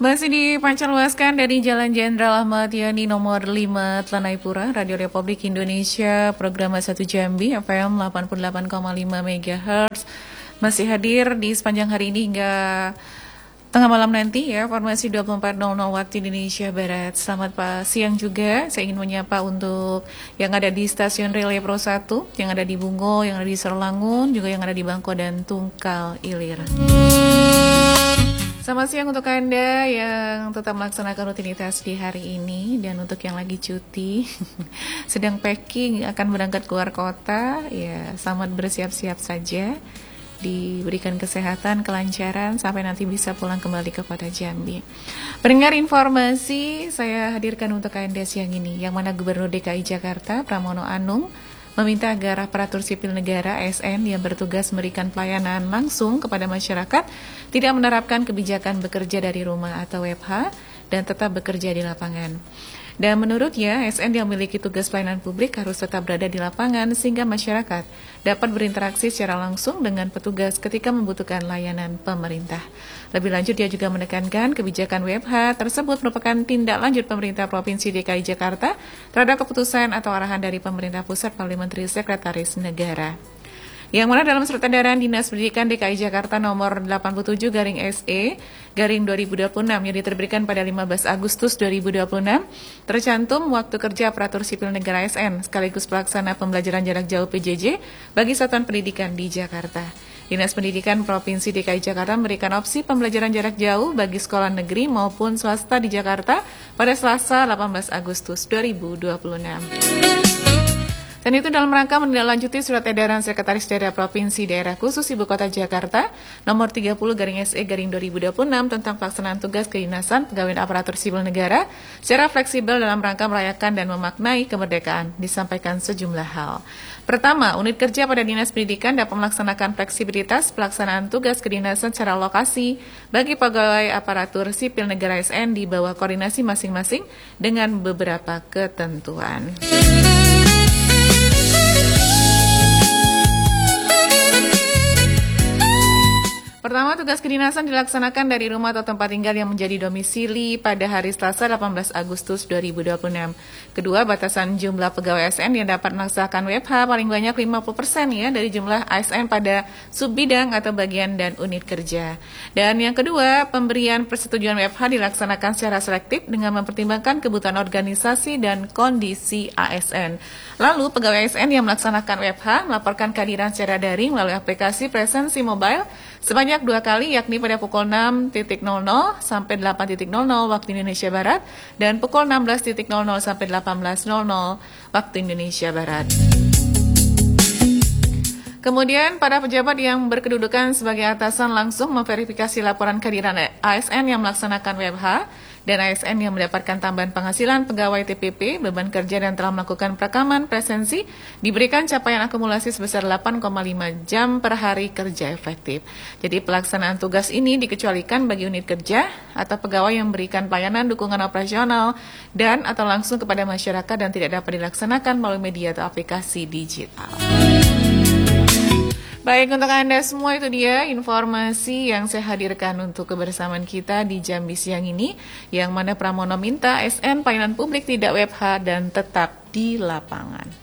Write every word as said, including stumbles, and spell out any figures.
Masih dipancarluaskan dari Jalan Jenderal Ahmad Yani nomor lima Tlanai-Pura, Radio Republik Indonesia, program satu Jambi, F M delapan puluh delapan koma lima megahertz. Masih hadir di sepanjang hari ini hingga tengah malam nanti ya, formasi dua puluh empat nol nol waktu Indonesia Barat. Selamat Pak siang juga, saya ingin menyapa untuk yang ada di stasiun Relay Pro satu, yang ada di Bungo, yang ada di Serlangun, juga yang ada di Bangko dan Tungkal Ilir. Selamat siang untuk Anda yang tetap melaksanakan rutinitas di hari ini, dan untuk yang lagi cuti, sedang packing akan berangkat keluar kota, ya selamat bersiap-siap saja, diberikan kesehatan, kelancaran, sampai nanti bisa pulang kembali ke kota Jambi. Pendengar informasi, saya hadirkan untuk Anda siang ini, yang mana Gubernur D K I Jakarta, Pramono Anung, meminta agar aparatur sipil negara A S N yang bertugas memberikan pelayanan langsung kepada masyarakat tidak menerapkan kebijakan bekerja dari rumah atau W F H dan tetap bekerja di lapangan. Dan menurutnya, A S N yang memiliki tugas pelayanan publik harus tetap berada di lapangan sehingga masyarakat dapat berinteraksi secara langsung dengan petugas ketika membutuhkan layanan pemerintah. Lebih lanjut, dia juga menekankan kebijakan W F H tersebut merupakan tindak lanjut pemerintah Provinsi D K I Jakarta terhadap keputusan atau arahan dari pemerintah pusat melalui Menteri Sekretaris Negara. Yang mana dalam surat edaran Dinas Pendidikan D K I Jakarta nomor delapan puluh tujuh garing S E garing dua ribu dua puluh enam yang diterbitkan pada lima belas Agustus dua ribu dua puluh enam tercantum waktu kerja aparatur sipil negara A S N sekaligus pelaksana pembelajaran jarak jauh P J J bagi satuan pendidikan di Jakarta. Dinas Pendidikan Provinsi D K I Jakarta memberikan opsi pembelajaran jarak jauh bagi sekolah negeri maupun swasta di Jakarta pada Selasa delapan belas Agustus dua ribu dua puluh enam. Dan itu dalam rangka menindaklanjuti surat edaran Sekretaris Daerah Provinsi Daerah Khusus Ibu Kota Jakarta nomor tiga puluh garing S E garing dua ribu dua puluh enam tentang pelaksanaan tugas kedinasan pegawai aparatur sipil negara secara fleksibel dalam rangka merayakan dan memaknai kemerdekaan, disampaikan sejumlah hal. Pertama, unit kerja pada Dinas Pendidikan dapat melaksanakan fleksibilitas pelaksanaan tugas kedinasan secara lokasi bagi pegawai aparatur sipil negara A S N di bawah koordinasi masing-masing dengan beberapa ketentuan. Pertama, tugas kedinasan dilaksanakan dari rumah atau tempat tinggal yang menjadi domisili pada hari Selasa delapan belas Agustus dua ribu dua puluh enam. Kedua, batasan jumlah pegawai A S N yang dapat melaksanakan W F H paling banyak lima puluh persen ya dari jumlah A S N pada subbidang atau bagian dan unit kerja. Dan yang kedua, pemberian persetujuan W F H dilaksanakan secara selektif dengan mempertimbangkan kebutuhan organisasi dan kondisi A S N. Lalu, pegawai A S N yang melaksanakan W F H melaporkan kehadiran secara daring melalui aplikasi Presensi Mobile sebanyak dua kali, yakni pada pukul enam nol nol sampai delapan nol nol waktu Indonesia Barat dan pukul enam belas nol nol sampai delapan belas nol nol waktu Indonesia Barat. Kemudian, para pejabat yang berkedudukan sebagai atasan langsung memverifikasi laporan kehadiran A S N yang melaksanakan W F H dan A S N yang mendapatkan tambahan penghasilan pegawai T P P, beban kerja dan telah melakukan perekaman presensi, diberikan capaian akumulasi sebesar delapan koma lima jam per hari kerja efektif. Jadi pelaksanaan tugas ini dikecualikan bagi unit kerja atau pegawai yang memberikan pelayanan dukungan operasional dan atau langsung kepada masyarakat dan tidak dapat dilaksanakan melalui media atau aplikasi digital. Baik, untuk Anda semua itu dia informasi yang saya hadirkan untuk kebersamaan kita di Jambi siang ini, yang mana Pramono minta A S N pelayanan publik tidak W F H dan tetap di lapangan.